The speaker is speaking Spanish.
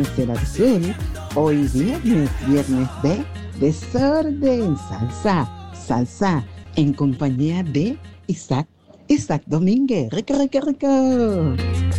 Será Azul. Hoy viernes de desorden, salsa, en compañía de Isaac Domínguez. Rico, rico, rico.